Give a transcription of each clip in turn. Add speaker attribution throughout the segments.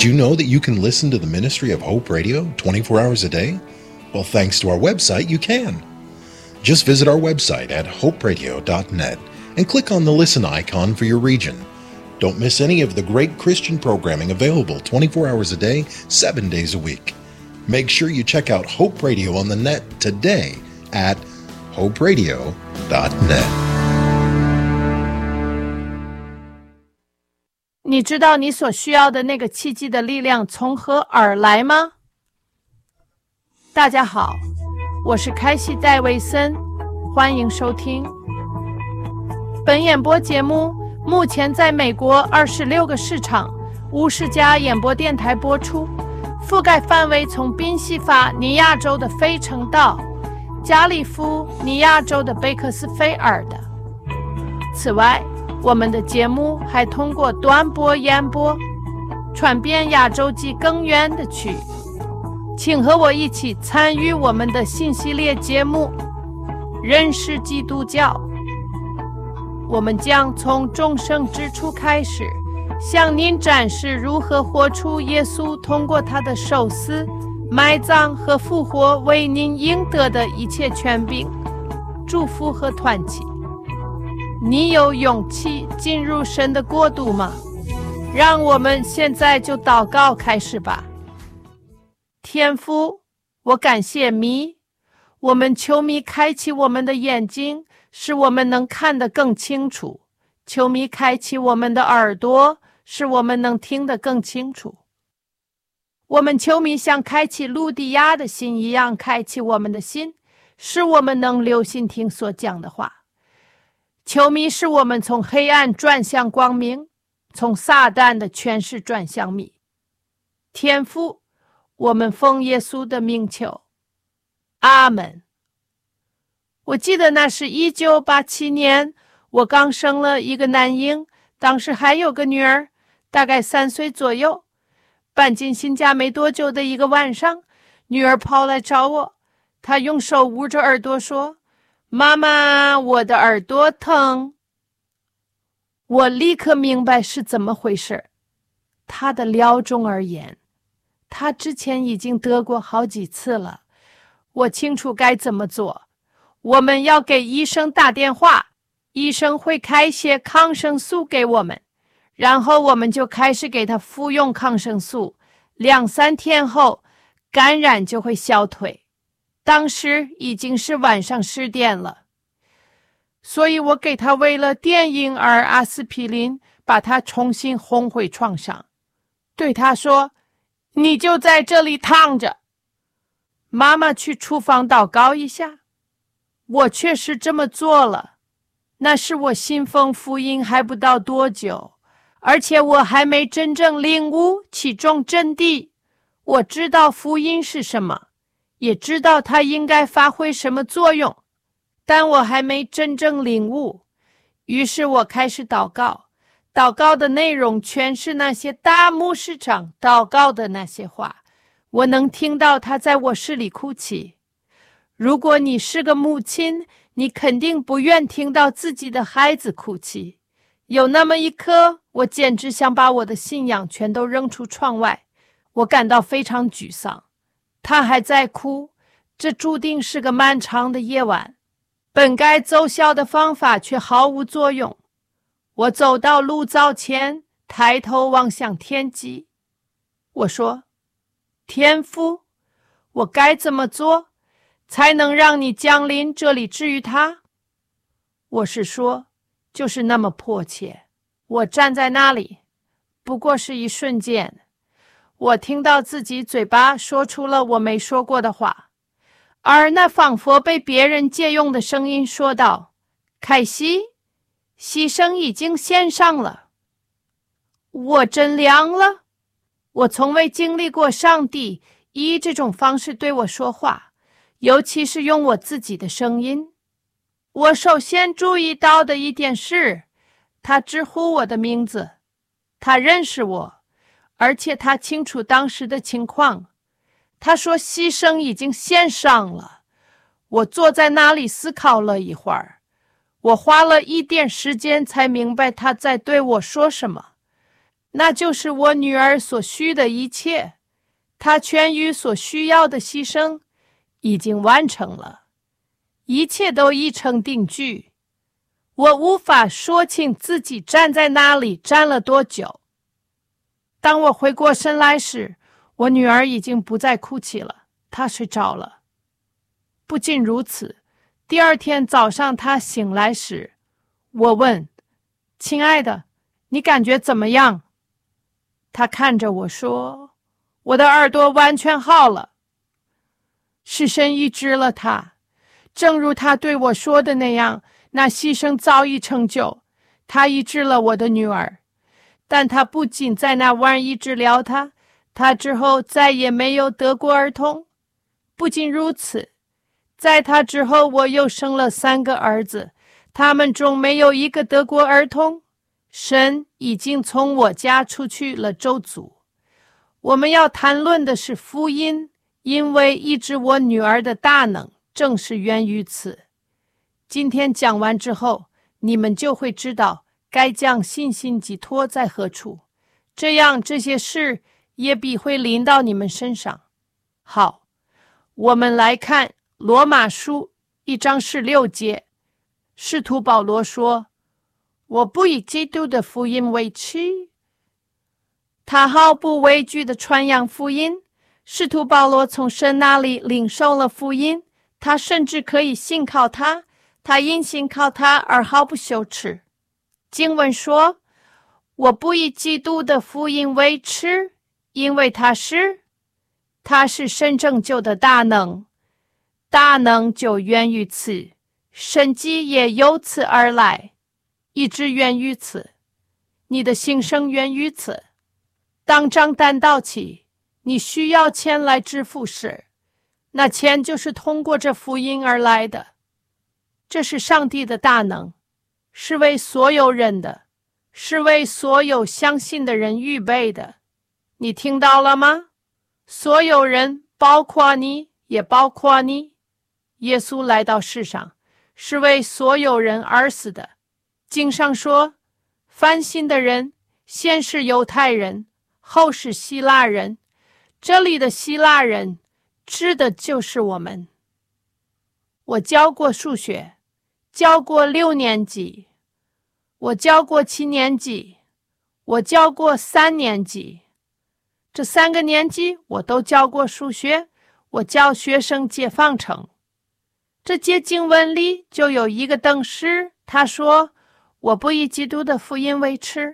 Speaker 1: Did you know that you can listen to the ministry of Hope Radio 24 hours a day? Well, thanks to our website, you can. Just visit our website at hoperadio.net and click on the listen icon for your region. Don't miss any of the great Christian programming available 24 hours a day, 7 days a week. Make sure you check out Hope Radio on the net today at hoperadio.net.
Speaker 2: 你知道你所需要的那个奇迹的力量从何而来吗？大家好，我是凯西戴维森，欢迎收听。本演播节目目前在美国26个市场50家演播电台播出，覆盖范围从宾夕法尼亚州的费城到加利福尼亚州的贝克斯菲尔的。此外，我们的节目还通过短波延播传遍亚洲及更远的区域。请和我一起参与我们的新系列节目认识基督教。我们将从众生之初开始，向您展示如何活出耶稣通过他的受死、埋葬和复活为您应得的一切权柄、祝福和团契。你有勇气进入神的国度吗？让我们现在就祷告开始吧。天父，我感谢你，我们求你开启我们的眼睛，使我们能看得更清楚，求你开启我们的耳朵，使我们能听得更清楚。我们求你像开启路底亚的心一样开启我们的心，使我们能留心听所讲的话。求你使我们从黑暗转向光明，从撒旦的权势转向你。天父，我们奉耶稣的名求，阿们。我记得那是1987年，我刚生了一个男婴，当时还有个女儿，大概3岁左右。搬进新家没多久的一个晚上，女儿跑来找我，她用手捂着耳朵说：“妈妈，我的耳朵疼。”我立刻明白是怎么回事。她的撩中而言，她之前已经得过好几次了。我清楚该怎么做。我们要给医生打电话，医生会开些抗生素给我们，然后我们就开始给她服用抗生素，2-3天后，感染就会消退。当时已经是晚上10点了，所以我给他喂了电婴儿阿司匹林，把他重新轰回床上，对他说：“你就在这里躺着，妈妈去厨房祷告一下。”我确实这么做了，那是我信奉福音还不到多久，而且我还没真正领悟其中真谛。我知道福音是什么，也知道它应该发挥什么作用，但我还没真正领悟。于是我开始祷告，祷告的内容全是那些大牧师长祷告的那些话，我能听到他在我室里哭泣。如果你是个母亲，你肯定不愿听到自己的孩子哭泣。有那么一刻，我简直想把我的信仰全都扔出窗外，我感到非常沮丧。他还在哭，这注定是个漫长的夜晚，本该奏效的方法却毫无作用。我走到炉灶前，抬头望向天际。我说：“天父，我该怎么做才能让你降临这里治愈他？”我是说，就是那么迫切。我站在那里，不过是一瞬间，我听到自己嘴巴说出了我没说过的话，而那仿佛被别人借用的声音说道：“凯西，牺牲已经献上了。”我真凉了。我从未经历过上帝以这种方式对我说话，尤其是用我自己的声音。我首先注意到的一点是，他直呼我的名字，他认识我，而且他清楚当时的情况。他说牺牲已经献上了。我坐在那里思考了一会儿，我花了一点时间才明白他在对我说什么。 那就是我女儿所需的一切，她痊愈所需要的牺牲已经完成了，一切都已成定局。我无法说清自己站在那里站了多久。当我回过神来时，我女儿已经不再哭泣了，她睡着了。不仅如此，第二天早上她醒来时，我问：亲爱的，你感觉怎么样？她看着我说：我的耳朵完全好了。是神医治了她，正如他对我说的那样，那牺牲早已成就，他医治了我的女儿。但他不仅在那晚医治了她，他之后再也没有得过儿童。不仅如此，在他之后我又生了3个儿子，他们中没有一个得过儿童。神已经从我家出去了咒诅。我们要谈论的是福音，因为医治我女儿的大能正是源于此。今天讲完之后，你们就会知道该将信心寄托在何处，这样这些事也必会临到你们身上。好，我们来看罗马书1章16节，使徒保罗说：我不以基督的福音为耻。他毫不畏惧地传扬福音。使徒保罗从神那里领受了福音，他甚至可以信靠他，他因信靠他而毫不羞耻。经文说：我不以基督的福音为耻，因为他是神拯救的大能，大能就源于此，神迹也由此而来，一直源于此，你的新生源于此。当账单到期，你需要钱来支付时，那钱就是通过这福音而来的。这是上帝的大能，是为所有人的，是为所有相信的人预备的。你听到了吗？所有人，包括你，也包括你。耶稣来到世上，是为所有人而死的。经上说，凡信的人，先是犹太人，后是希腊人。这里的希腊人指的就是我们。我教过数学，教过6年级，我教过7年级，我教过3年级。这3个年级我都教过数学，我教学生解方程。这节经文里就有一个等式，他说：我不以基督的福音为耻。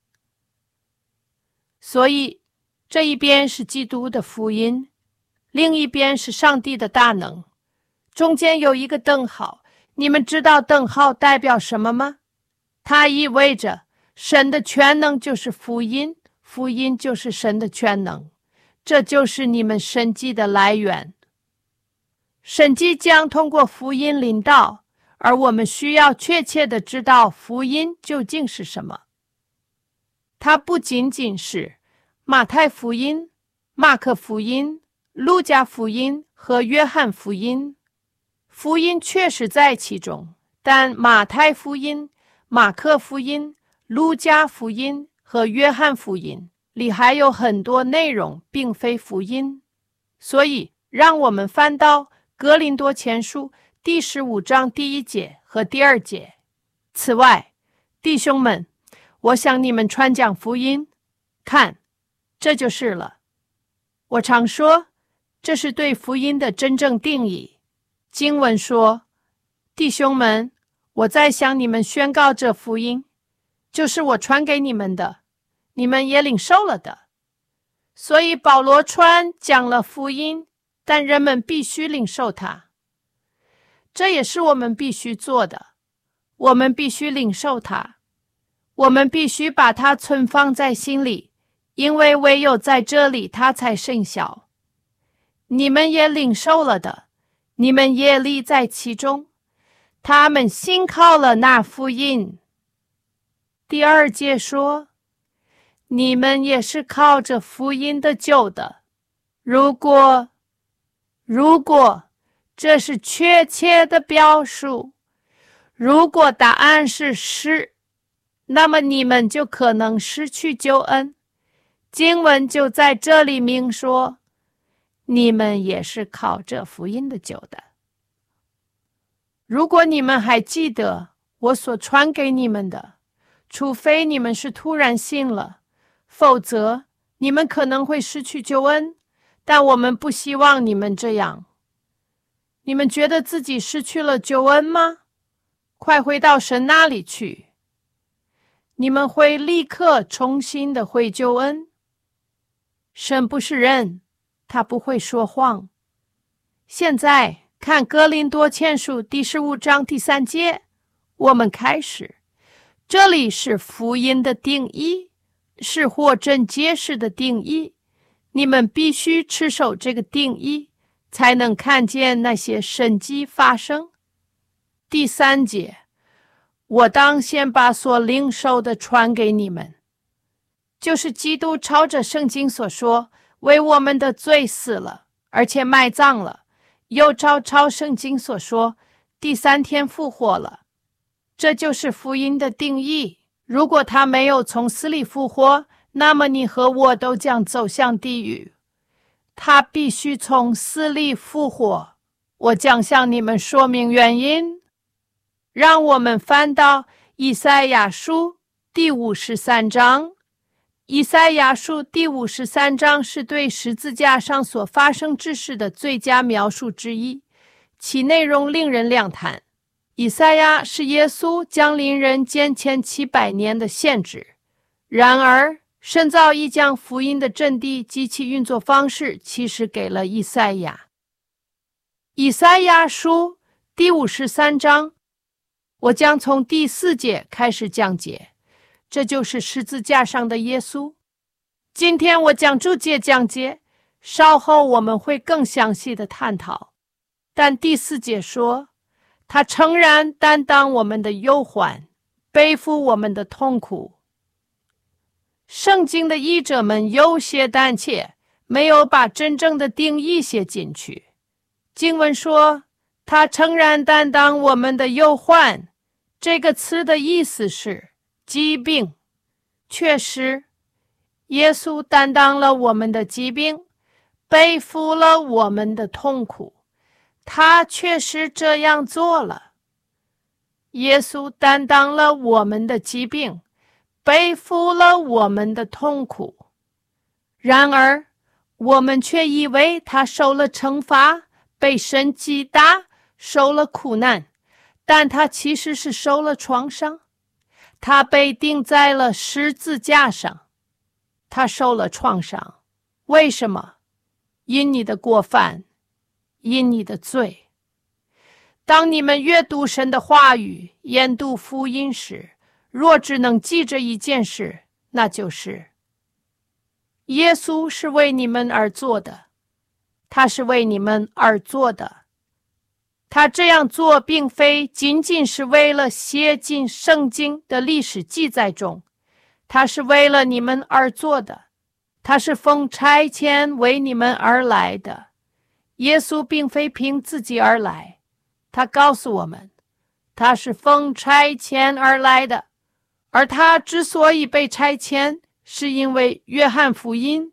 Speaker 2: 所以这一边是基督的福音，另一边是上帝的大能，中间有一个等号。你们知道等号代表什么吗？它意味着神的全能就是福音，福音就是神的全能，这就是你们生机的来源。神迹将通过福音临到，而我们需要确切地知道福音究竟是什么。它不仅仅是马太福音、马可福音、路加福音和约翰福音，福音确实在其中，但马太福音、马可福音、路加福音和约翰福音里还有很多内容并非福音。所以让我们翻到哥林多前书第15章第1节和第2节。此外，弟兄们，我向你们传讲福音，看，这就是了。我常说，这是对福音的真正定义。经文说，弟兄们，我在向你们宣告这福音，就是我传给你们的，你们也领受了的。所以保罗讲了福音，但人们必须领受它。这也是我们必须做的，我们必须领受它，我们必须把它存放在心里，因为唯有在这里它才生效。你们也领受了的，你们也立在其中，他们信靠了那福音。第2节说，你们也是靠着福音的救的。如果这是确切的表述，如果答案是， 那么你们就可能失去救恩。经文就在这里明说，你们也是靠这福音的救的。如果你们还记得我所传给你们的，除非你们是突然信了，否则你们可能会失去救恩，但我们不希望你们这样。你们觉得自己失去了救恩吗？快回到神那里去。你们会立刻重新的会救恩。神不是人，他不会说谎。现在看哥林多前书第15章第3节，我们开始。这里是福音的定义，是货真结实的定义。你们必须持守这个定义，才能看见那些神迹发生。第3节，我当先把所领受的传给你们，就是基督照着圣经所说，为我们的罪死了，而且埋葬了，又照圣经所说，第3天复活了。这就是福音的定义。如果他没有从死里复活，那么你和我都将走向地狱。他必须从死里复活。我将向你们说明原因。让我们翻到以赛亚书第53章。以赛亚书第53章是对十字架上所发生之事的最佳描述之一，其内容令人亮叹。以赛亚是耶稣降临人间前700年的先知，然而神早已将福音的真谛及其运作方式启示给了以赛亚。以赛亚书第53章，我将从第4节开始讲解，这就是十字架上的耶稣。今天我将逐节讲解，稍后我们会更详细的探讨。但第4节说，他诚然担当我们的忧患，背负我们的痛苦。圣经的译者们有些胆怯，没有把真正的定义写进去。经文说，他诚然担当我们的忧患，这个词的意思是疾病。确实，耶稣担当了我们的疾病，背负了我们的痛苦。他确实这样做了。耶稣担当了我们的疾病，背负了我们的痛苦。然而，我们却以为他受了惩罚，被神击打，受了苦难，但他其实是受了创伤。他被钉在了十字架上，他受了创伤。为什么？因你的过犯，因你的罪。当你们阅读神的话语，研读福音时，若只能记着一件事，那就是耶稣是为你们而做的，他是为你们而做的。他这样做并非仅仅是为了写进圣经的历史记载中，他是为了你们而做的，他是奉差遣为你们而来的。耶稣并非凭自己而来，他告诉我们，他是奉差遣而来的。而他之所以被差遣，是因为约翰福音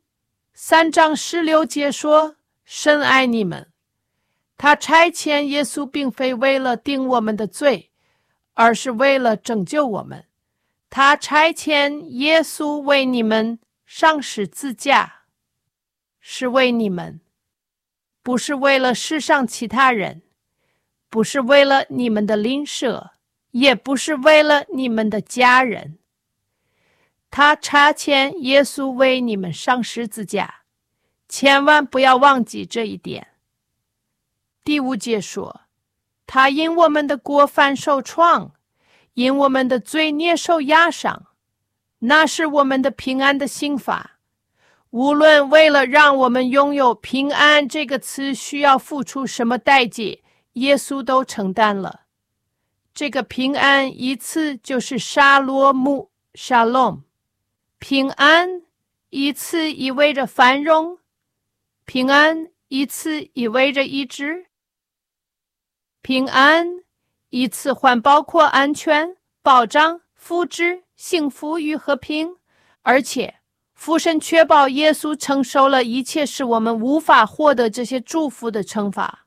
Speaker 2: 3章16节说，神爱你们。他差遣耶稣并非为了定我们的罪，而是为了拯救我们。他差遣耶稣为你们上十字架，是为你们，不是为了世上其他人，不是为了你们的邻舍，也不是为了你们的家人。他差遣耶稣为你们上十字架，千万不要忘记这一点。第5节说，他因我们的过犯受创，因我们的罪孽受压伤，那是我们的平安的刑罚。无论为了让我们拥有平安这个词需要付出什么代价，耶稣都承担了。这个平安一次就是沙罗姆 Shalom， 平安一次意味着繁荣，平安一次意味着医治，平安一次还包括安全、保障、福祉幸福与和平，而且父神确保耶稣承受了一切使我们无法获得这些祝福的惩罚。